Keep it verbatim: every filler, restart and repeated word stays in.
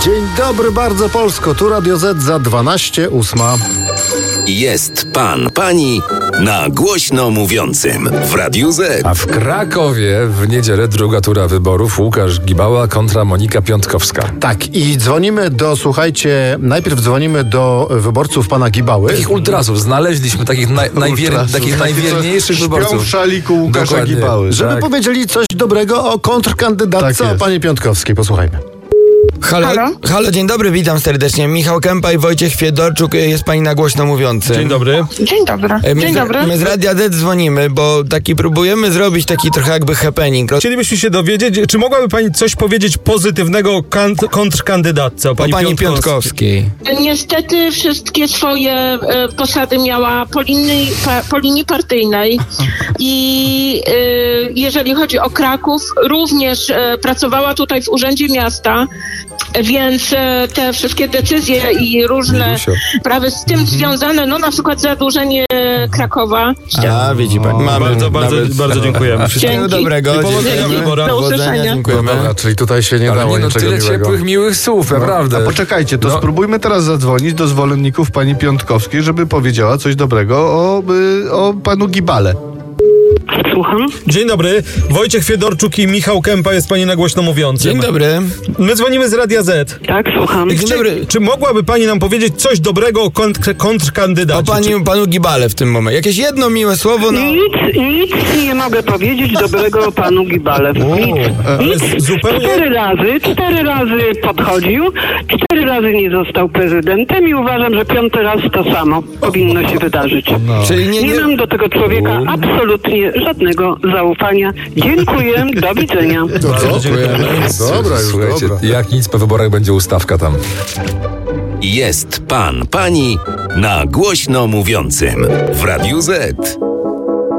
Dzień dobry, bardzo Polsko. Tu Radio Z za dwanaście ósma. Jest pan, pani na głośno mówiącym w Radiu Z. A w Krakowie w niedzielę druga tura wyborów. Łukasz Gibała kontra Monika Piątkowska. Tak, i dzwonimy do, słuchajcie, najpierw dzwonimy do wyborców pana Gibały. Takich ultrasów, znaleźliśmy takich, naj, najwier, Ultrasów, takich takich, najwierniejszych co wyborców. śpią w szaliku Łukasza Dokładnie. Gibały. Żeby Tak. powiedzieli coś dobrego o kontrkandydatce, Tak o jest. pani Piątkowskiej. Posłuchajmy. Halo? Halo? Halo, dzień dobry, witam serdecznie. Michał Kępa i Wojciech Fiedorczuk, jest pani na głośno mówiącym. Dzień dobry. Dzień dobry. E, My Dzień z, dobry. my z Radia Z dzwonimy, bo taki próbujemy zrobić taki trochę jakby happening. Chcielibyśmy się dowiedzieć, czy mogłaby pani coś powiedzieć pozytywnego o kan- kontrkandydatce, o O pani, pani Piątkowskiej? Piątkowskiej. Niestety wszystkie swoje e, posady miała po linii, pa, po linii partyjnej i e, jeżeli chodzi o Kraków, również e, pracowała tutaj w Urzędzie Miasta, więc e, te wszystkie decyzje i różne Milusio. sprawy z tym związane, no na przykład zadłużenie Krakowa. A, widzi pani, mamy Bardzo, bardzo, nawet- bardzo dziękujemy. Wszystkiego Dzięki. dobrego. I powodzenia w Dziękujemy. wyborach. Do Powodzenia, usłyszenia. No dziękujemy. dobra, czyli tutaj się nie Ale dało nie, no, niczego tyle miłego. ciepłych, miłych słów, naprawdę. A poczekajcie, to No. spróbujmy teraz zadzwonić do zwolenników pani Piątkowskiej, żeby powiedziała coś dobrego o, y, o panu Gibale. Słucham. Dzień dobry, Wojciech Fiedorczuk i Michał Kępa, jest pani na głośno mówiącym. Dzień dobry. My dzwonimy z Radia Z. Tak, słucham. Dzień Chcie- dobry. Czy mogłaby pani nam powiedzieć coś dobrego o kontr- kontrkandydacie? O pani, panu Gibale w tym momencie. Jakieś jedno miłe słowo, no. Nic, nic nie mogę powiedzieć dobrego o panu Gibale. Nic. Ale Nic. z- zupełnie... Cztery razy, cztery razy podchodził, cztery razy nie został prezydentem i uważam, że piąty raz to samo powinno się wydarzyć. Czyli nie, Nie nie, mam do tego człowieka absolutnie żadnego zaufania. Dziękuję, do widzenia. Bardzo dziękujemy. Dobra, już Słuchajcie, dobra. jak nic po wyborach będzie ustawka tam. Jest pan, pani na głośno mówiącym w Radiu Z.